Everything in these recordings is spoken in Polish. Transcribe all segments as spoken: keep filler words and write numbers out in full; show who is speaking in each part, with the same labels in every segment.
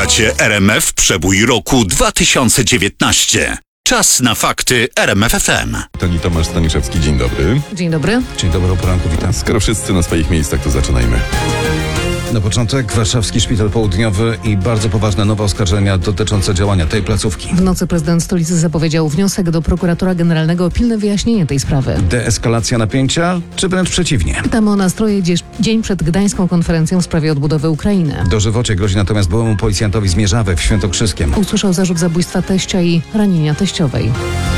Speaker 1: Słuchacie R M F Przebój roku dwa tysiące dziewiętnaście. Czas na fakty R M F F M.
Speaker 2: Toni Tomasz Staniszewski, dzień dobry.
Speaker 3: Dzień dobry.
Speaker 2: Dzień dobry, o poranku, witam. Skoro wszyscy na swoich miejscach, to zaczynajmy. Na początek warszawski szpital południowy i bardzo poważne nowe oskarżenia dotyczące działania tej placówki.
Speaker 3: W nocy prezydent stolicy zapowiedział wniosek do prokuratora generalnego o pilne wyjaśnienie tej sprawy.
Speaker 2: Deeskalacja napięcia, czy wręcz przeciwnie?
Speaker 3: Pytamy o nastroje dziś, dzień przed gdańską konferencją w sprawie odbudowy Ukrainy.
Speaker 2: Dożywocie grozi natomiast byłemu policjantowi z Mierzawy w Świętokrzyskiem.
Speaker 3: Usłyszał zarzut zabójstwa teścia i ranienia teściowej.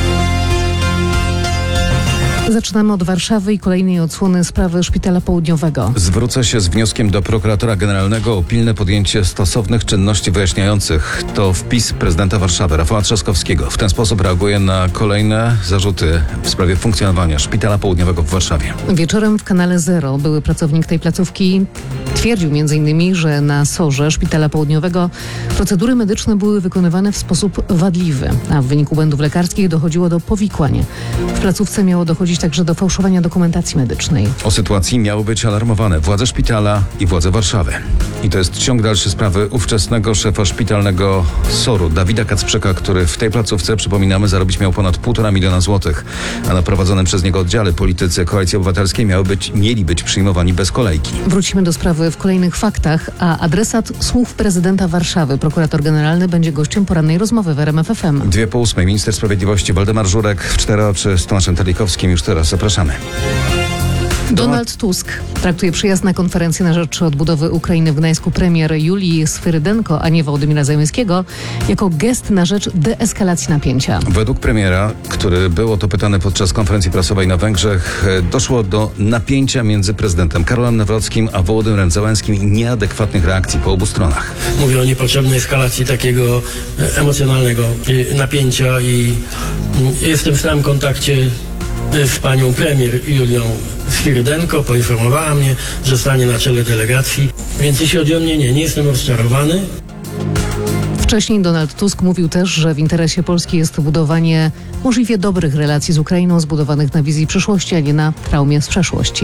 Speaker 3: Zaczynamy od Warszawy i kolejnej odsłony sprawy szpitala południowego.
Speaker 2: Zwrócę się z wnioskiem do prokuratora generalnego o pilne podjęcie stosownych czynności wyjaśniających. To wpis prezydenta Warszawy, Rafała Trzaskowskiego. W ten sposób reaguje na kolejne zarzuty w sprawie funkcjonowania szpitala południowego w Warszawie.
Speaker 3: Wieczorem w kanale Zero były pracownik tej placówki twierdził między innymi, że na sorze szpitala południowego procedury medyczne były wykonywane w sposób wadliwy, a w wyniku błędów lekarskich dochodziło do powikłań. W placówce miało dochodzić także do fałszowania dokumentacji medycznej.
Speaker 2: O sytuacji miały być alarmowane władze szpitala i władze Warszawy. I to jest ciąg dalszy sprawy ówczesnego szefa szpitalnego soru, Dawida Kacprzaka, który w tej placówce, przypominamy, zarobić miał ponad półtora miliona złotych, a na prowadzonym przez niego oddziale politycy Koalicji Obywatelskiej miały być, mieli być przyjmowani bez kolejki.
Speaker 3: Wrócimy do sprawy w kolejnych faktach, a adresat słów prezydenta Warszawy, prokurator generalny, będzie gościem porannej rozmowy w R M F F M.
Speaker 2: Dwie po ósmej, minister sprawiedliwości Waldemar Żurek w Cztery Oczy z Tomaszem Telikowskim. Już teraz zapraszamy.
Speaker 3: Donald Tusk traktuje przyjazd na konferencję na rzecz odbudowy Ukrainy w Gdańsku premier Julii Swyrydenko, a nie Wołodymyra Zełenskiego, jako gest na rzecz deeskalacji napięcia.
Speaker 2: Według premiera, który był o to pytany podczas konferencji prasowej na Węgrzech, doszło do napięcia między prezydentem Karolem Nawrockim a Wołodymyrem Zełenskim i nieadekwatnych reakcji po obu stronach.
Speaker 4: Mówię o niepotrzebnej eskalacji takiego emocjonalnego napięcia i jestem w stałym kontakcie z panią premier Julią Swyrydenko. Poinformowała mnie, że stanie na czele delegacji, więc jeśli chodzi o mnie, nie, nie jestem rozczarowany.
Speaker 3: Wcześniej Donald Tusk mówił też, że w interesie Polski jest budowanie możliwie dobrych relacji z Ukrainą, zbudowanych na wizji przyszłości, a nie na traumie z przeszłości.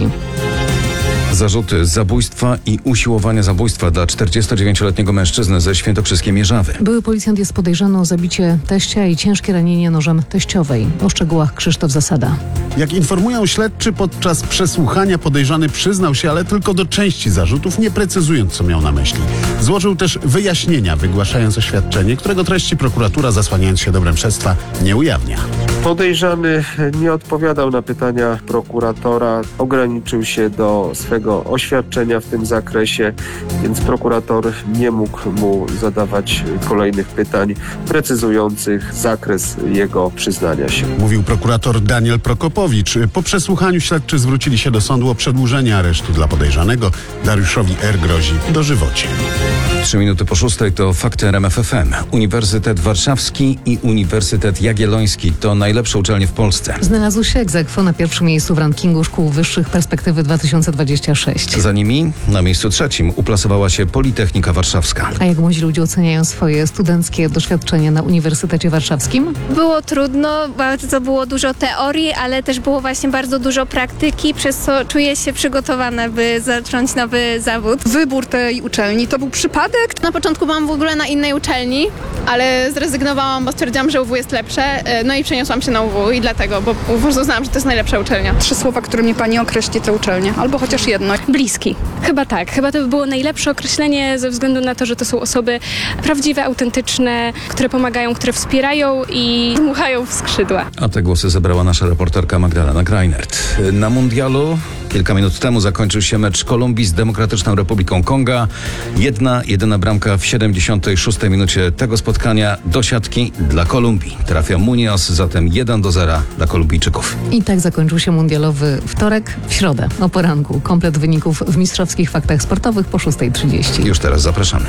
Speaker 2: Zarzuty zabójstwa i usiłowania zabójstwa dla czterdziestodziewięcioletniego mężczyzny ze świętokrzyskiej Mierzawy.
Speaker 3: Były policjant jest podejrzany o zabicie teścia i ciężkie ranienie nożem teściowej. O szczegółach Krzysztof Zasada.
Speaker 5: Jak informują śledczy, podczas przesłuchania podejrzany przyznał się, ale tylko do części zarzutów, nie precyzując, co miał na myśli. Złożył też wyjaśnienia, wygłaszając oświadczenie, którego treści prokuratura, zasłaniając się dobrem śledztwa, nie ujawnia.
Speaker 6: Podejrzany nie odpowiadał na pytania prokuratora, ograniczył się do swego oświadczenia w tym zakresie, więc prokurator nie mógł mu zadawać kolejnych pytań precyzujących zakres jego przyznania się.
Speaker 5: Mówił prokurator Daniel Prokopowicz. Po przesłuchaniu śledczy zwrócili się do sądu o przedłużenie aresztu dla podejrzanego. Dariuszowi R. grozi dożywocie.
Speaker 2: Trzy minuty po szóstej to fakty R M F F M. Uniwersytet Warszawski i Uniwersytet Jagielloński to najlepsze uczelnie w Polsce.
Speaker 3: Znalazł się ex aequo na pierwszym miejscu w rankingu szkół wyższych Perspektywy dwa tysiące dwadzieścia sześć.
Speaker 2: Za nimi na miejscu trzecim uplasowała się Politechnika Warszawska.
Speaker 3: A jak młodzi ludzie oceniają swoje studenckie doświadczenia na Uniwersytecie Warszawskim?
Speaker 7: Było trudno, bardzo było dużo teorii, ale też było właśnie bardzo dużo praktyki, przez co czuję się przygotowana, by zacząć nowy zawód.
Speaker 8: Wybór tej uczelni to był przypadek?
Speaker 9: Na początku byłam w ogóle na innej uczelni, ale zrezygnowałam, bo stwierdziłam, że U W jest lepsze, no i przeniosłam się na U W i dlatego, bo uznałam, że to jest najlepsza uczelnia.
Speaker 8: Trzy słowa, którymi pani określi tę uczelnię, albo chociaż jedno.
Speaker 10: Bliski. Chyba tak. Chyba to by było najlepsze określenie ze względu na to, że to są osoby prawdziwe, autentyczne, które pomagają, które wspierają i dmuchają w skrzydła.
Speaker 2: A te głosy zebrała nasza reporterka Magdalena Greinert. Na mundialu kilka minut temu zakończył się mecz Kolumbii z Demokratyczną Republiką Konga. Jedna, jedyna bramka w siedemdziesiątej szóstej minucie tego spotkania do siatki dla Kolumbii. Trafia Munoz, zatem jeden do zera dla Kolumbijczyków.
Speaker 3: I tak zakończył się mundialowy wtorek. W środę o poranku komplet wyników w mistrzowskich faktach sportowych po szóstej trzydzieści.
Speaker 2: Już teraz zapraszamy.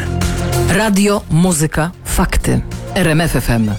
Speaker 11: Radio, muzyka, fakty. R M F F M.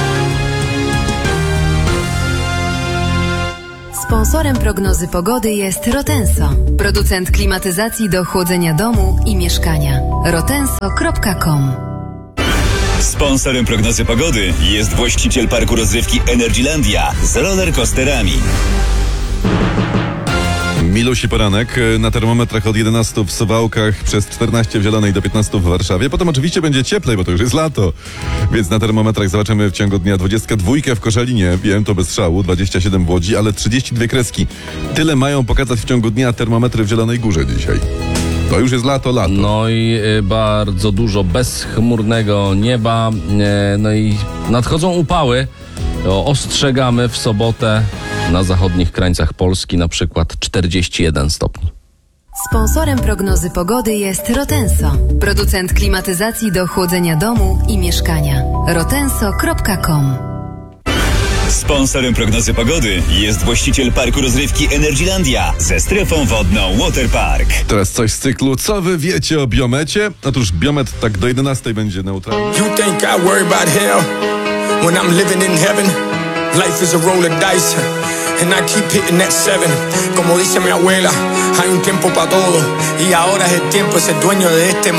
Speaker 12: Sponsorem prognozy pogody jest Rotenso, producent klimatyzacji do chłodzenia domu i mieszkania. rotenso kropka com.
Speaker 13: Sponsorem prognozy pogody jest właściciel parku rozrywki Energylandia z rollercoasterami.
Speaker 14: Milusi poranek na termometrach od jedenastu w Suwałkach, przez czternaście w Zielonej do piętnastu w Warszawie. Potem oczywiście będzie cieplej, bo to już jest lato. Więc na termometrach zobaczymy w ciągu dnia dwudziestkę dwójkę w Koszalinie, wiem, to bez szału, dwadzieścia siedem w Łodzi, ale trzydzieści dwie kreski. Tyle mają pokazać w ciągu dnia termometry w Zielonej Górze dzisiaj. To już jest lato, lato.
Speaker 15: No i y, bardzo dużo bezchmurnego nieba, y, no i nadchodzą upały. O, ostrzegamy w sobotę na zachodnich krańcach Polski na przykład czterdzieści jeden stopni.
Speaker 12: Sponsorem prognozy pogody jest Rotenso, producent klimatyzacji do chłodzenia domu i mieszkania. rotenso kropka com.
Speaker 13: Sponsorem prognozy pogody jest właściciel parku rozrywki Energylandia ze strefą wodną Waterpark.
Speaker 14: Teraz coś z cyklu, co wy wiecie o biomecie? Otóż biomet tak do jedenastej będzie neutralny.
Speaker 16: You think I worry about hell when I'm living in heaven? Life is a roll of dice and I keep hitting that seven. Como dice mi abuela, hay un tiempo para todo y ahora es el tiempo de ser dueño de este momento.